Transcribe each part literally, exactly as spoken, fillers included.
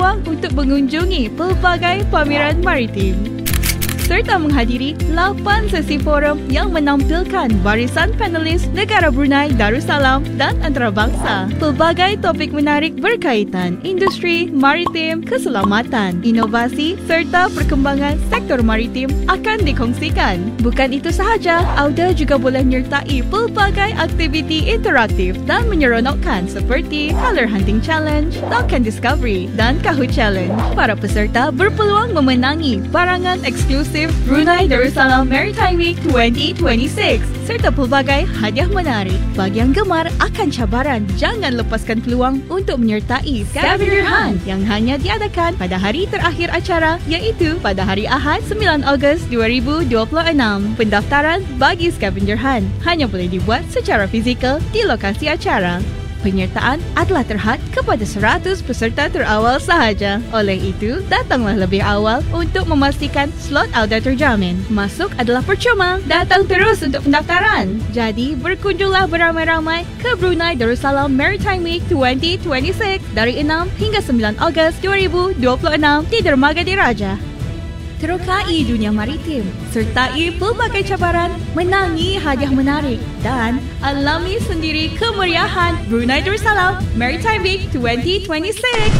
berpeluang untuk mengunjungi pelbagai pameran maritim serta menghadiri lapan sesi forum yang menampilkan barisan panelis negara Brunei Darussalam dan antarabangsa. Pelbagai topik menarik berkaitan industri maritim, keselamatan, inovasi serta perkembangan sektor maritim akan dikongsikan. Bukan itu sahaja, Auda juga boleh menyertai pelbagai aktiviti interaktif dan menyeronokkan seperti Color Hunting Challenge, Token Discovery dan Kahoot Challenge. Para peserta berpeluang memenangi barangan eksklusif Brunei Darussalam Maritime Week twenty twenty-six serta pelbagai hadiah menarik. Bagi yang gemar akan cabaran, jangan lepaskan peluang untuk menyertai Scavenger Hunt yang hanya diadakan pada hari terakhir acara iaitu pada hari Ahad sembilan Ogos dua ribu dua puluh enam. Pendaftaran bagi Scavenger Hunt hanya boleh dibuat secara fizikal di lokasi acara. Penyertaan adalah terhad kepada seratus peserta terawal sahaja. Oleh itu, datanglah lebih awal untuk memastikan slot Auda terjamin. Masuk adalah percuma. Datang terus untuk pendaftaran. Jadi, berkunjunglah beramai-ramai ke Brunei Darussalam Maritime Week twenty twenty-six dari enam hingga sembilan Ogos dua ribu dua puluh enam di Dermaga Diraja. Terokai dunia maritim, sertai pelbagai cabaran, menangi hadiah menarik dan alami sendiri kemeriahan Brunei Darussalam Maritime Week twenty twenty-six.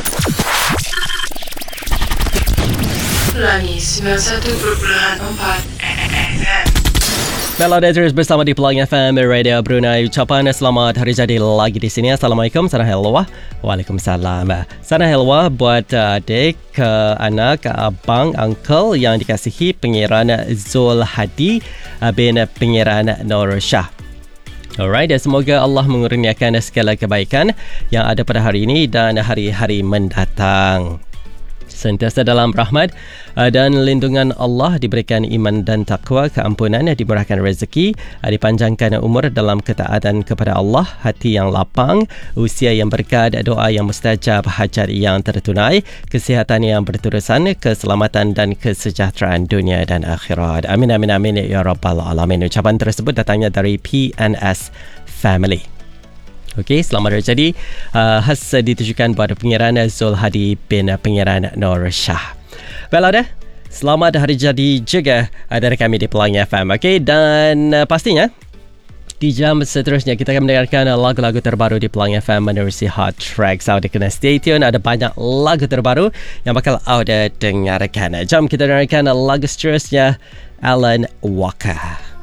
Pelangi sembilan puluh satu perpuluhan empat F M. Melodators bersama di Pelangi F M Radio Brunei. Ucapan selamat hari jadi lagi di sini. Assalamualaikum, sana helwa. Waalaikumsalam. Sana helwa buat adik, ke anak, ke abang, uncle yang dikasihi Pangeran Zul Hadi bin Pangeran Nur Shah. Alright, dan semoga Allah mengurniakan segala kebaikan yang ada pada hari ini dan hari-hari mendatang. Sentiasa dalam rahmat dan lindungan Allah, diberikan iman dan taqwa, keampunan, dimurahkan rezeki, dipanjangkan umur dalam ketaatan kepada Allah, hati yang lapang, usia yang berkah, doa yang mustajab, hajat yang tertunai, kesihatan yang berterusan, keselamatan dan kesejahteraan dunia dan akhirat. Amin amin amin ya rabbal alamin. Ucapan tersebut datangnya dari P N S Family. Okey, selamat hari jadi uh, khas ditujukan kepada Pangeran Zul Hadi bin Pangeran Nur Shah. Well, ada selamat hari jadi juga uh, dari kami di Pelangi F M. Okey, dan uh, pastinya di jam seterusnya kita akan mendengarkan uh, lagu-lagu terbaru di Pelangi F M menerusi Hot Tracks. Auda kena stay tune, ada banyak lagu terbaru yang bakal Auda dengarkan. Jom kita dengarkan uh, lagu seterusnya, Alan Walker.